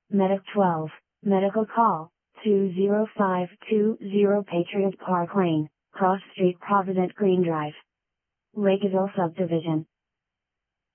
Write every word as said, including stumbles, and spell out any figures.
Medic twelve, Medical Call, two zero five two zero Patriot Park Lane, Cross Street Provident Green Drive. Lakeville Subdivision.